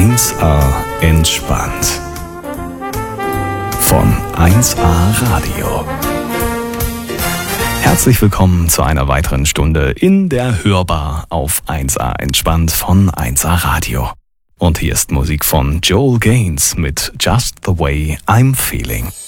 1A entspannt. Von 1A Radio. Herzlich willkommen zu einer weiteren Stunde in der Hörbar auf 1A entspannt von 1A Radio. Und hier ist Musik von Joel Gaines mit Just the Way I'm Feeling.